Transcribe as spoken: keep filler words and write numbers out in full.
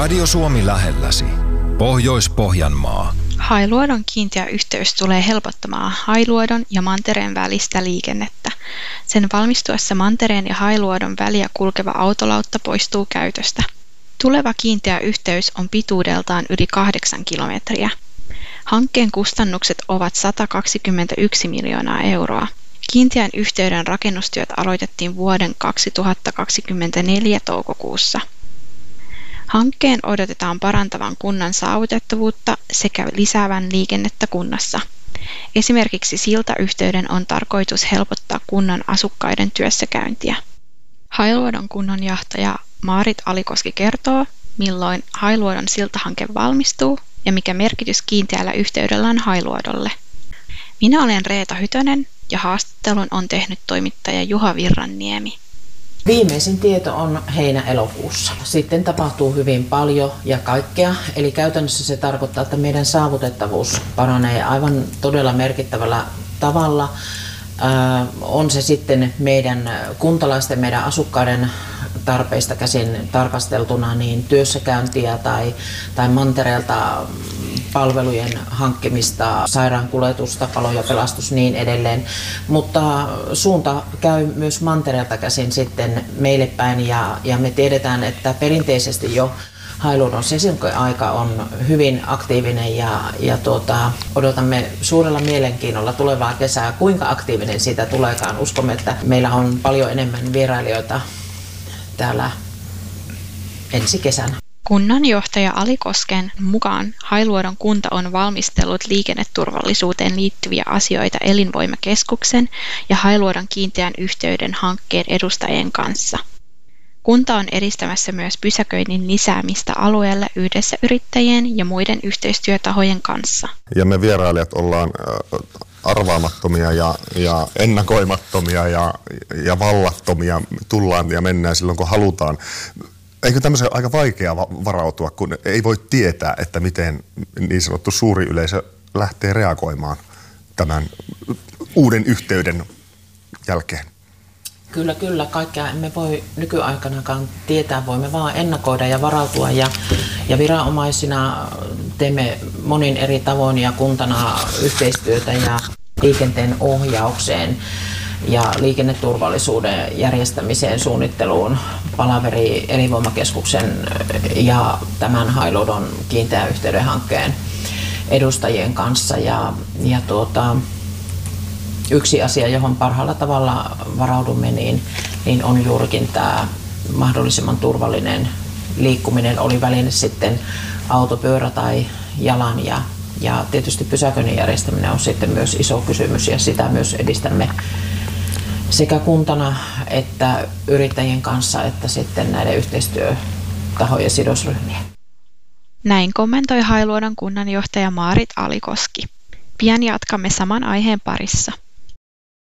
Radio Suomi lähelläsi. Pohjois-Pohjanmaa. Hailuodon kiinteä yhteys tulee helpottamaan Hailuodon ja Mantereen välistä liikennettä. Sen valmistuessa Mantereen ja Hailuodon väliä kulkeva autolautta poistuu käytöstä. Tuleva kiinteä yhteys on pituudeltaan yli kahdeksan kilometriä. Hankkeen kustannukset ovat sata kaksikymmentäyksi miljoonaa euroa. Kiinteän yhteyden rakennustyöt aloitettiin vuoden kaksituhattakaksikymmentäneljä toukokuussa. Hankkeen odotetaan parantavan kunnan saavutettavuutta sekä lisäävän liikennettä kunnassa. Esimerkiksi siltayhteyden on tarkoitus helpottaa kunnan asukkaiden työssäkäyntiä. Hailuodon kunnanjohtaja Maarit Alikoski kertoo, milloin Hailuodon siltahanke valmistuu ja mikä merkitys kiinteällä yhteydellä on Hailuodolle. Minä olen Reeta Hytönen ja haastattelun on tehnyt toimittaja Juha Virranniemi. Viimeisin tieto on heinä-elokuussa. Sitten tapahtuu hyvin paljon ja kaikkea. Eli käytännössä se tarkoittaa, että meidän saavutettavuus paranee aivan todella merkittävällä tavalla. Äh, on se sitten meidän kuntalaisten, meidän asukkaiden tarpeista käsin tarkasteltuna niin työssäkäyntiä tai, tai mantereelta palvelujen hankkimista, sairaankuljetusta, palo- ja pelastus niin edelleen. Mutta suunta käy myös mantereelta käsin sitten meille päin ja, ja me tiedetään, että perinteisesti jo Hailuodon sesonkiaika on hyvin aktiivinen ja, ja tuota, odotamme suurella mielenkiinnolla tulevaa kesää. Kuinka aktiivinen siitä tuleekaan? Uskomme, että meillä on paljon enemmän vierailijoita täällä ensi kesänä. Kunnanjohtaja Alikosken mukaan Hailuodon kunta on valmistellut liikenneturvallisuuteen liittyviä asioita Elinvoimakeskuksen ja Hailuodon kiinteän yhteyden hankkeen edustajien kanssa. Kunta on edistämässä myös pysäköinnin lisäämistä alueelle yhdessä yrittäjien ja muiden yhteistyötahojen kanssa. Ja me vierailijat ollaan arvaamattomia ja, ja ennakoimattomia ja, ja vallattomia. Tullaan ja mennään silloin, kun halutaan. Eikö tämmöisen aika vaikea varautua, kun ei voi tietää, että miten niin sanottu suuri yleisö lähtee reagoimaan tämän uuden yhteyden jälkeen? Kyllä, kyllä. Kaikkea emme voi nykyaikanakaan tietää. Voimme vaan ennakoida ja varautua. Ja, ja viranomaisina teemme monin eri tavoin ja kuntana yhteistyötä ja liikenteen ohjaukseen ja liikenneturvallisuuden järjestämiseen, suunnitteluun, palaveri Elinvoimakeskuksen ja tämän Hailuodon kiinteän yhteyden hankkeen edustajien kanssa. Ja, ja tuota, yksi asia, johon parhaalla tavalla varaudumme, niin, niin on juurikin tämä mahdollisimman turvallinen liikkuminen, oli väline sitten auto, pyörä tai jalan. Ja, ja tietysti pysäköinnin järjestäminen on sitten myös iso kysymys ja sitä myös edistämme sekä kuntana että yrittäjien kanssa että sitten näiden yhteistyötahojen sidosryhmien. Näin kommentoi Hailuodon kunnanjohtaja Maarit Alikoski. Pian jatkamme saman aiheen parissa.